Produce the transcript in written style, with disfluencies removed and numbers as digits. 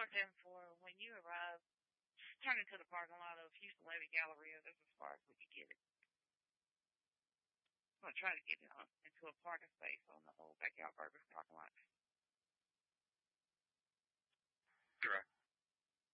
looking for when you arrive, turn into the parking lot of Houston Levy Galleria. That's as far as we can get it. I'm going to try to get it into a parking space on the old Backyard Burgers parking lot. Correct.